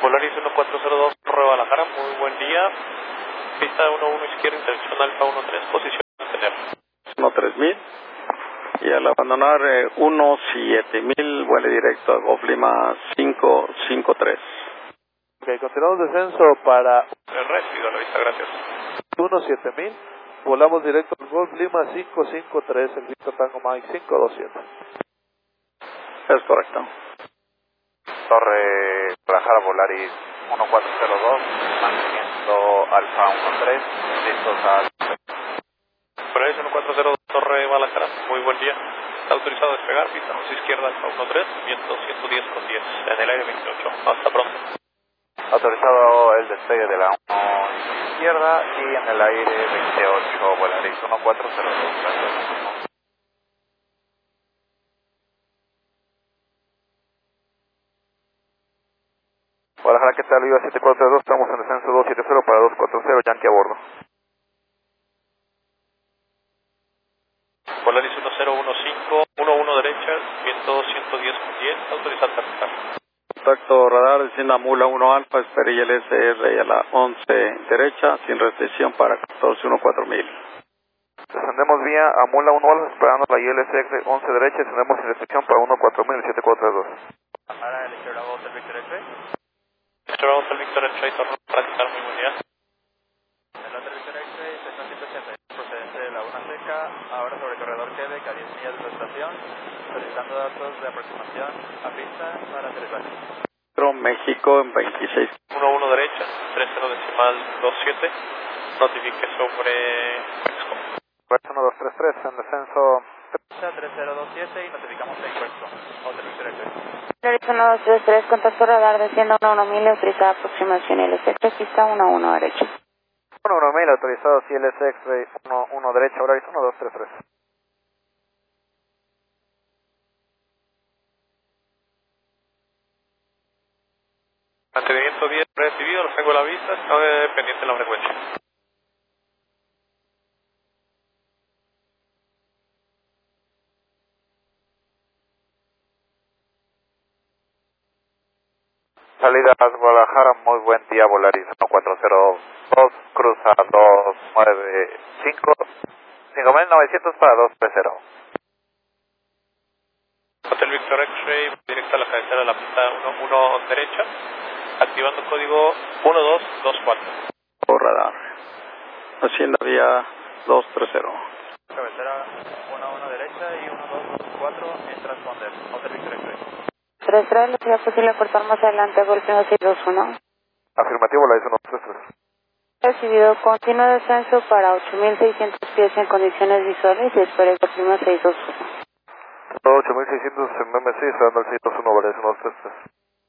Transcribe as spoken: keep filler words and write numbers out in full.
Polaris uno cuatro cero dos, Torre Guadalajara, muy buen día. Pista uno uno izquierda, interacción Alfa uno tres, posición a tener. uno tres mil. Y al abandonar eh, uno siete mil, vuele directo a Golf Lima cinco cinco tres. Ok, continuamos descenso para Recibido a la vista, gracias. uno siete mil. Volamos directo al Golf Lima cinco cinco tres, el Victor Tango Mike cinco dos siete. Es correcto. Torre Guadalajara, Volaris uno cuatro cero dos, manteniendo Alfa uno tres, listos al... Polaris uno cuatro cero dos, Torre Guadalajara, muy buen día. Está autorizado a despegar, pista dos izquierda, Alfa uno tres, viento ciento diez con diez, en el aire veintiocho. Hasta pronto. Autorizado el despegue de la uno izquierda y en el aire veintiocho, Volaris uno cuatro cero dos, gracias. Guadalajara, ¿qué tal? Viva siete cuatro dos, estamos en descenso dos siete cero para dos cuatro cero, Yankee a bordo. Polaris uno cero uno cinco, uno uno derecha, viento ciento diez con diez, autorizado a aterrizar. Contacto radar, descienda Mula uno Alfa, espere I L S R a la once derecha, sin restricción para catorce uno cuatro mil. Descendemos vía a Mula uno Alfa, esperando la I L S R once derecha, descendemos sin restricción para uno cuatro mil, siete cuatro dos. Ahora el Victor Hotel Victor X-Ray. Victor Hotel Victor X-Ray, Torre Guadalajara, muy buen día. El Hotel Victor X-Ray, seiscientos ochenta, procedente de Laguna Seca, ahora sobre corredor Quebec a diez millas de su estación, solicitando datos de aproximación a pista para aterrizaje. México en veintiséis. uno uno derecha, tres cero decimal dos siete, notifique sobre Mexicom. uno dos tres tres, en descenso... tres cero dos siete y notificamos en Mexicom. Hotel Victor X-Ray. Polaris uno dos tres tres, contacto radar, descienda uno uno mil, autorizada aproximación I L S X, pista uno uno derecha. uno uno mil, autorizado I L S X uno uno derecha, Volaris uno dos tres tres. Mantenimiento diez recibido, los tengo a la vista, está pendiente la frecuencia. Salidas Guadalajara, muy buen día, Volaris uno cuatro cero dos, cruza dos nueve cinco, cinco mil novecientos para dos tres cero. Hotel Victor X-Ray, directo a la cabecera de la pista uno uno derecha, activando código uno dos dos cuatro. Por radar. Hacienda vía dos tres cero. Cabecera uno uno derecha y uno dos dos cuatro en transponder. Hotel Victor X-Ray. tres tres, ¿le sería posible cortar más adelante a Golf seis dos uno? Afirmativo, Volaris uno tres tres. Recibido continuo descenso para ocho mil seiscientos pies en condiciones visuales y espere Golf Lima seis dos uno. ocho mil seiscientos en M M C, esperando el seis dos uno, Volaris uno tres tres.